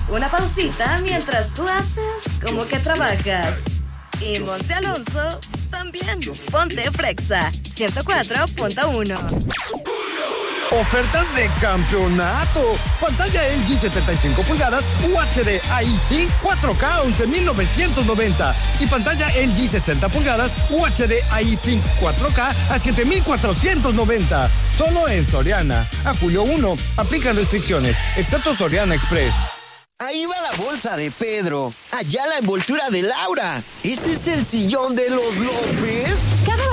una pausita mientras tú haces como que trabajas. Y Monse Alonso también. Ponte Frexa 104.1. Ofertas de campeonato. Pantalla LG 75 pulgadas UHD IT 4K 11.990 y pantalla LG 60 pulgadas UHD IT 4K a 7.490. Solo en Soriana. A julio 1. Aplican restricciones, excepto Soriana Express. Ahí va la bolsa de Pedro. Allá la envoltura de Laura. ¿Ese es el sillón de los López? Cada